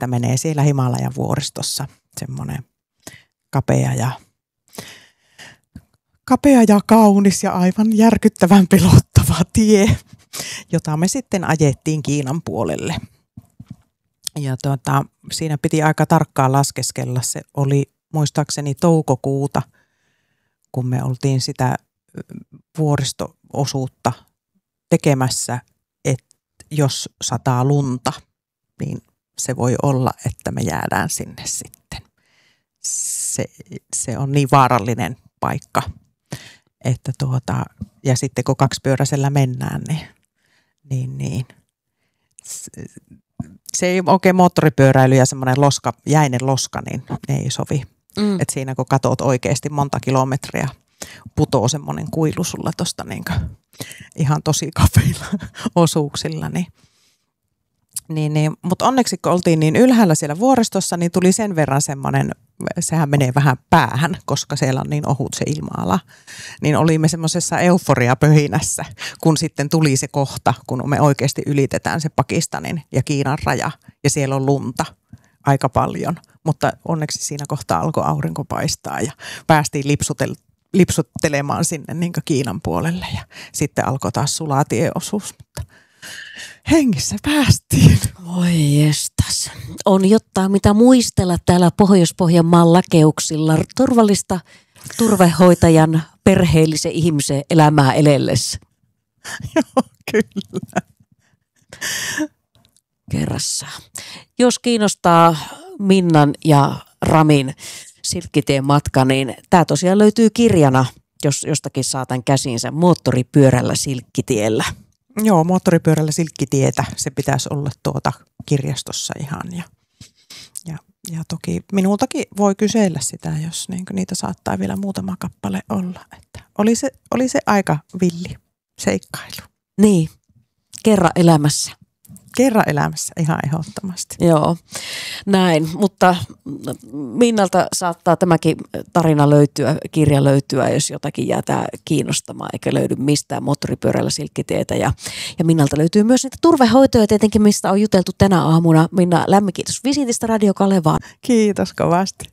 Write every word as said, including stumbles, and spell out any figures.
että menee siellä Himalajan vuoristossa semmoinen kapea ja, kapea ja kaunis ja aivan järkyttävän pelottava tie, jota me sitten ajettiin Kiinan puolelle. Ja tuota, siinä piti aika tarkkaan laskeskella. Se oli muistaakseni toukokuuta, kun me oltiin sitä vuoristo-osuutta tekemässä, että jos sataa lunta, niin se voi olla, että me jäädään sinne sitten. Se, se on niin vaarallinen paikka, että tuota, ja sitten kun kaksipyöräisellä mennään, niin, niin, niin se, se ei oikein moottoripyöräily ja semmoinen loska, jäinen loska, niin ne ei sovi. Mm. Et siinä kun katot oikeasti monta kilometriä, putoo semmoinen kuilu sulla tuosta niin ihan tosi kapeilla osuuksilla. Niin, niin, niin. Mutta onneksi kun oltiin niin ylhäällä siellä vuoristossa, niin tuli sen verran semmoinen, sehän menee vähän päähän, koska siellä on niin ohut se ilma-ala. Niin olimme semmoisessa euforiapöhinässä, kun sitten tuli se kohta, kun me oikeasti ylitetään se Pakistanin ja Kiinan raja. Ja siellä on lunta aika paljon, mutta onneksi siinä kohtaa alkoi aurinko paistaa ja päästiin lipsutel- lipsuttelemaan sinne niin kuin Kiinan puolelle. Ja sitten alkoi taas sulatieosuus, mutta hengissä päästiin. Voi jestas. On jotain, mitä muistella täällä Pohjois-Pohjanmaan lakeuksilla. Turvallista turvehoitajan perheellisen ihmisen elämää elellessä. Joo, kyllä. Kerrassaan. Jos kiinnostaa Minnan ja Ramin Silkkitien matka, niin tämä tosiaan löytyy kirjana, jos jostakin saa tämän käsinsä, Moottoripyörällä Silkkitiellä. Joo, Moottoripyörällä Silkkitietä. Se pitäisi olla tuota kirjastossa ihan. Ja, ja, ja toki minultakin voi kysellä sitä, jos niin niitä saattaa vielä muutama kappale olla. Että oli, se, oli se aika villi seikkailu. Niin, kerran elämässä. Kerran elämässä ihan ehdottomasti. Joo, näin. Mutta Minnalta saattaa tämäkin tarina löytyä, kirja löytyä, jos jotakin jää tää kiinnostamaan, eikä löydy mistään Moottoripyörällä Silkkitietä. Ja, ja Minnalta löytyy myös niitä turvehoitoja tietenkin, mistä on juteltu tänä aamuna. Minna, lämmin kiitos visitistä Radio Kalevaan. Kiitos kovasti.